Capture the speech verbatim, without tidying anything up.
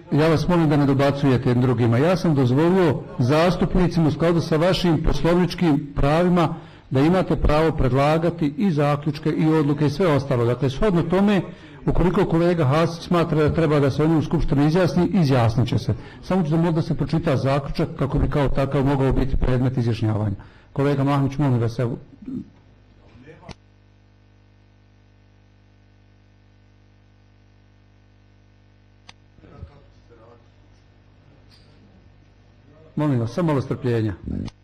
Ja vas molim da ne dobacujete jednim drugima. Ja sam dozvolio zastupnicima u skladu sa vašim poslovničkim pravima da imate pravo predlagati i zaključke i odluke i sve ostalo. Dakle, shodno tome, ukoliko kolega Hasić smatra da treba da se o njemu skupštini izjasni, izjasnit će se. Samo ću zamoliti da se pročita zaključak kako bi kao takav mogao biti predmet izjašnjavanja. Kolega Mahmić, molim da se... Molim vas, samo malo strpljenja.